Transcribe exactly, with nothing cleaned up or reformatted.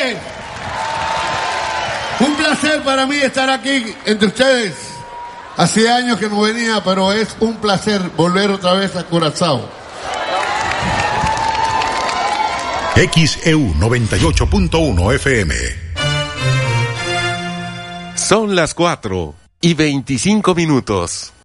señores, un placer para mí estar aquí entre ustedes. Hace años que no venía, pero es un placer volver otra vez a Curazao. X E U noventa y ocho punto uno F M. Son las cuatro y veinticinco minutos.